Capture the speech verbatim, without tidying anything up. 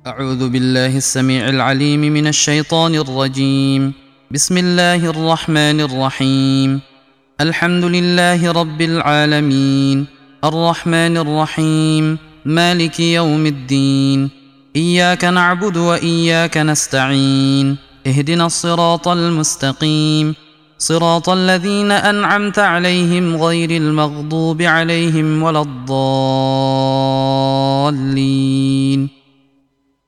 أعوذ بالله السميع العليم من الشيطان الرجيم. بسم الله الرحمن الرحيم. الحمد لله رب العالمين، الرحمن الرحيم، مالك يوم الدين. إياك نعبد وإياك نستعين، اهدنا الصراط المستقيم، صراط الذين أنعمت عليهم غير المغضوب عليهم ولا الضالين.